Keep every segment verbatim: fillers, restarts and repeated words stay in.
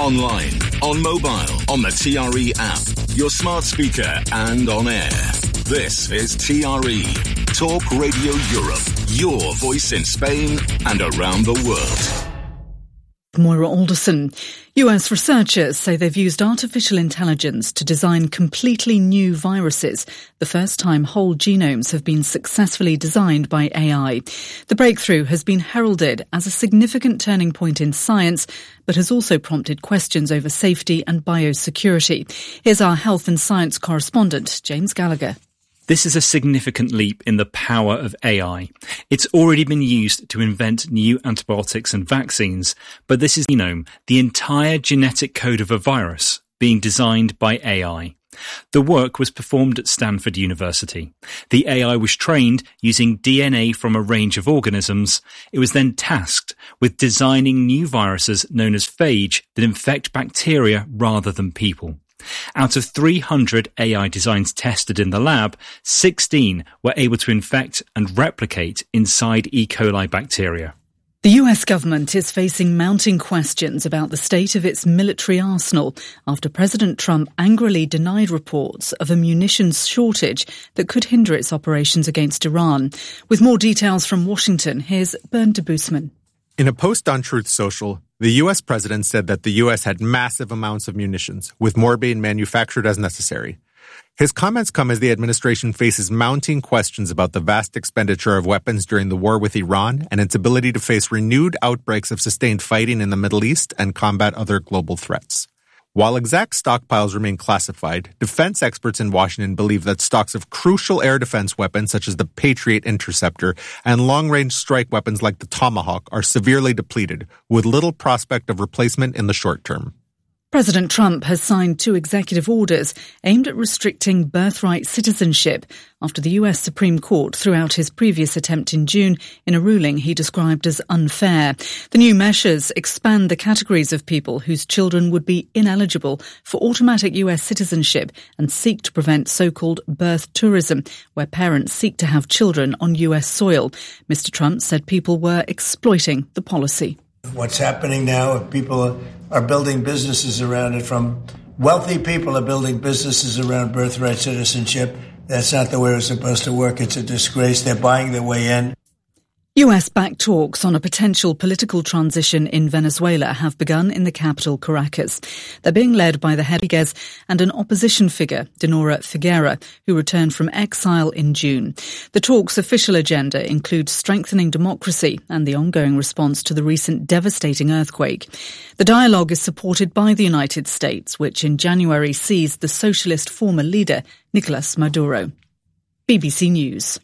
online, on mobile, on the T R E app, your smart speaker and on air. This is T R E, Talk Radio Europe, your voice in Spain and around the world. Moira Alderson. U S researchers say they've used artificial intelligence to design completely new viruses, the first time whole genomes have been successfully designed by A I. The breakthrough has been heralded as a significant turning point in science, but has also prompted questions over safety and biosecurity. Here's our health and science correspondent, James Gallagher. This is a significant leap in the power of A I. It's already been used to invent new antibiotics and vaccines, but this is genome, the entire genetic code of a virus, being designed by A I. The work was performed at Stanford University. The A I was trained using D N A from a range of organisms. It was then tasked with designing new viruses known as phage that infect bacteria rather than people. Out of three hundred A I designs tested in the lab, sixteen were able to infect and replicate inside E. coli bacteria. The U S government is facing mounting questions about the state of its military arsenal after President Trump angrily denied reports of a munitions shortage that could hinder its operations against Iran. With more details from Washington, here's Bernd Debusman. In a post on Truth Social, the U S president said that the U S had massive amounts of munitions, with more being manufactured as necessary. His comments come as the administration faces mounting questions about the vast expenditure of weapons during the war with Iran and its ability to face renewed outbreaks of sustained fighting in the Middle East and combat other global threats. While exact stockpiles remain classified, defense experts in Washington believe that stocks of crucial air defense weapons such as the Patriot Interceptor and long-range strike weapons like the Tomahawk are severely depleted, with little prospect of replacement in the short term. President Trump has signed two executive orders aimed at restricting birthright citizenship after the U S Supreme Court threw out his previous attempt in June in a ruling he described as unfair. The new measures expand the categories of people whose children would be ineligible for automatic U S citizenship and seek to prevent so-called birth tourism, where parents seek to have children on U S soil. Mister Trump said people were exploiting the policy. What's happening now, people are building businesses around it, from wealthy people are building businesses around birthright citizenship. That's not the way it's supposed to work. It's a disgrace. They're buying their way in. U S-backed talks on a potential political transition in Venezuela have begun in the capital, Caracas. They're being led by the head Rodriguez and an opposition figure, Dinora Figuera, who returned from exile in June. The talks' official agenda includes strengthening democracy and the ongoing response to the recent devastating earthquake. The dialogue is supported by the United States, which in January seized the socialist former leader, Nicolas Maduro. B B C News.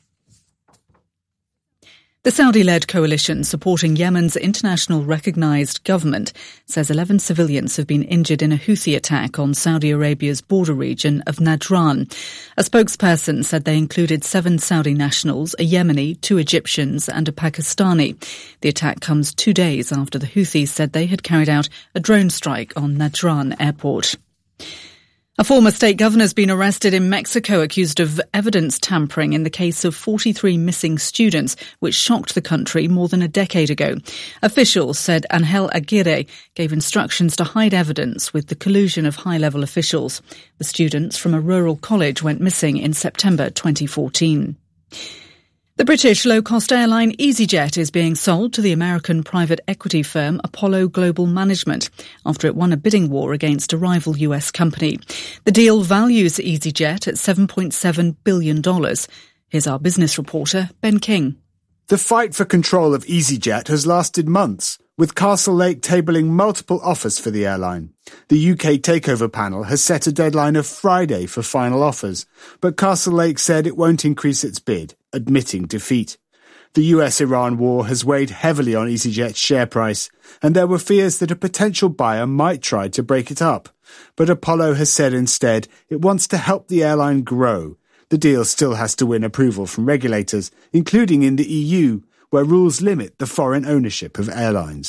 The Saudi-led coalition supporting Yemen's international recognised government says eleven civilians have been injured in a Houthi attack on Saudi Arabia's border region of Najran. A spokesperson said they included seven Saudi nationals, a Yemeni, two Egyptians and a Pakistani. The attack comes two days after the Houthis said they had carried out a drone strike on Najran airport. A former state governor has been arrested in Mexico accused of evidence tampering in the case of forty-three missing students, which shocked the country more than a decade ago. Officials said Angel Aguirre gave instructions to hide evidence with the collusion of high-level officials. The students from a rural college went missing in September twenty fourteen. The British low-cost airline EasyJet is being sold to the American private equity firm Apollo Global Management after it won a bidding war against a rival U S company. The deal values EasyJet at seven point seven billion dollars. Here's our business reporter, Ben King. The fight for control of EasyJet has lasted months, with Castlelake tabling multiple offers for the airline. The U K takeover panel has set a deadline of Friday for final offers, but Castlelake said it won't increase its bid, admitting defeat. The U S Iran war has weighed heavily on EasyJet's share price, and there were fears that a potential buyer might try to break it up. But Apollo has said instead it wants to help the airline grow. The deal still has to win approval from regulators, including in the E U, where rules limit the foreign ownership of airlines.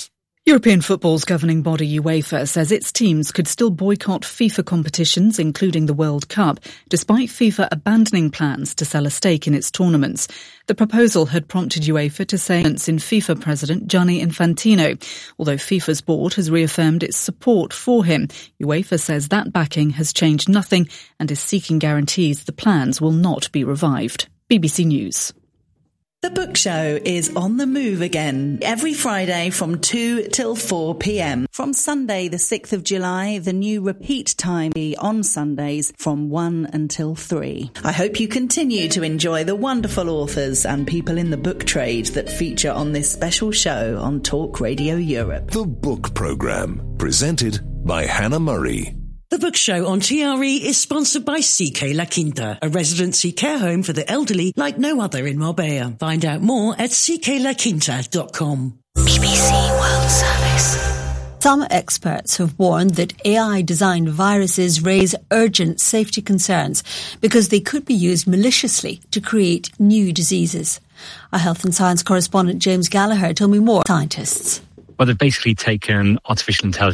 European football's governing body UEFA says its teams could still boycott FIFA competitions, including the World Cup, despite FIFA abandoning plans to sell a stake in its tournaments. The proposal had prompted UEFA to say in FIFA President Gianni Infantino. Although FIFA's board has reaffirmed its support for him, UEFA says that backing has changed nothing and is seeking guarantees the plans will not be revived. B B C News. The Book Show is on the move again every Friday from two till four p.m. From Sunday the sixth of July, the new repeat time be on Sundays from one until three. I hope you continue to enjoy the wonderful authors and people in the book trade that feature on this special show on Talk Radio Europe. The Book Programme, presented by Hannah Murray. The Book Show on T R E is sponsored by C K La Quinta, a residency care home for the elderly like no other in Marbella. Find out more at c k la quinta dot com. B B C World Service. Some experts have warned that A I-designed viruses raise urgent safety concerns because they could be used maliciously to create new diseases. Our health and science correspondent James Gallagher told me more. Scientists. Well, they've basically taken artificial intelligence